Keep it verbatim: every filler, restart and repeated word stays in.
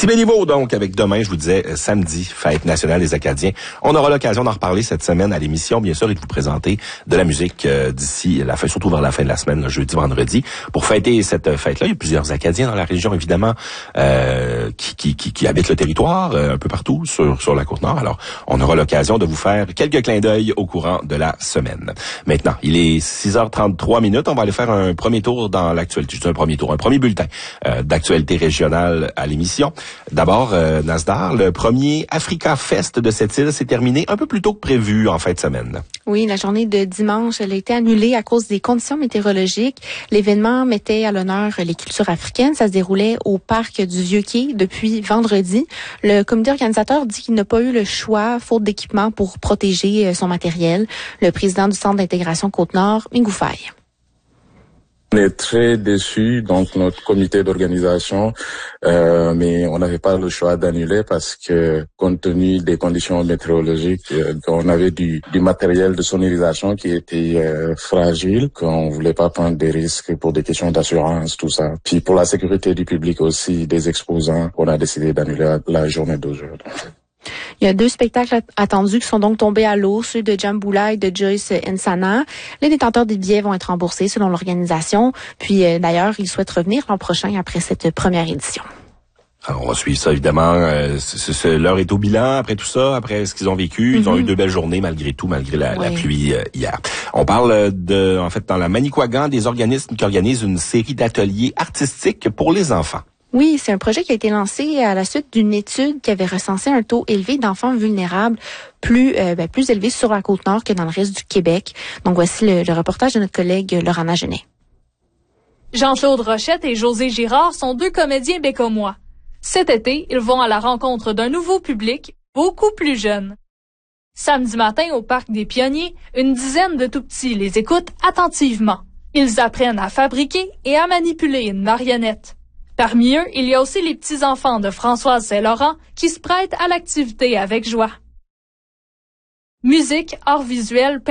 Si Béliveau, donc, avec demain, je vous disais, euh, samedi, fête nationale des Acadiens. On aura l'occasion d'en reparler cette semaine à l'émission, bien sûr, et de vous présenter de la musique euh, d'ici la fin, surtout vers la fin de la semaine, le jeudi, vendredi. Pour fêter cette fête-là, il y a plusieurs Acadiens dans la région, évidemment, euh, qui, qui, qui, qui habitent le territoire, euh, un peu partout sur, sur la Côte-Nord. Alors, on aura l'occasion de vous faire quelques clins d'œil au courant de la semaine. Maintenant, il est six heures trente-trois minutes. On va aller faire un premier tour dans l'actualité. Je dis un premier tour, un premier bulletin euh, d'actualité régionale à l'émission. D'abord, euh, Nasdar, le premier Africa Fest de cette île s'est terminé un peu plus tôt que prévu en fin de semaine. Oui, la journée de dimanche, elle a été annulée à cause des conditions météorologiques. L'événement mettait à l'honneur les cultures africaines. Ça se déroulait au parc du Vieux-Quai depuis vendredi. Le comité organisateur dit qu'il n'a pas eu le choix, faute d'équipement, pour protéger son matériel. Le président du Centre d'intégration Côte-Nord, Mingou Faye. On est très déçus, donc notre comité d'organisation, euh, mais on n'avait pas le choix d'annuler parce que compte tenu des conditions météorologiques, euh, on avait du, du matériel de sonorisation qui était euh, fragile, qu'on voulait pas prendre des risques pour des questions d'assurance, tout ça. Puis pour la sécurité du public aussi, des exposants, on a décidé d'annuler la, la journée d'aujourd'hui. Il y a deux spectacles attendus qui sont donc tombés à l'eau, ceux de Jamboula et de Joyce Nsana. Les détenteurs des billets vont être remboursés selon l'organisation. Puis euh, d'ailleurs, ils souhaitent revenir l'an prochain après cette première édition. Alors, on va suivre ça, évidemment. Euh, c'est, c'est, l'heure est au bilan après tout ça, après ce qu'ils ont vécu. Ils mm-hmm. ont eu deux belles journées malgré tout, malgré la, oui. la pluie euh, hier. On parle de, en fait, dans la Manicouagan, des organismes qui organisent une série d'ateliers artistiques pour les enfants. Oui, c'est un projet qui a été lancé à la suite d'une étude qui avait recensé un taux élevé d'enfants vulnérables, plus euh, ben, plus élevé sur la Côte-Nord que dans le reste du Québec. Donc voici le, le reportage de notre collègue Laurana Genet. Jean-Claude Rochette et José Girard sont deux comédiens bécomois. Cet été, ils vont à la rencontre d'un nouveau public, beaucoup plus jeune. Samedi matin, au Parc des Pionniers, une dizaine de tout-petits les écoutent attentivement. Ils apprennent à fabriquer et à manipuler une marionnette. Parmi eux, il y a aussi les petits-enfants de Françoise Saint-Laurent qui se prêtent à l'activité avec joie. Musique, art visuel,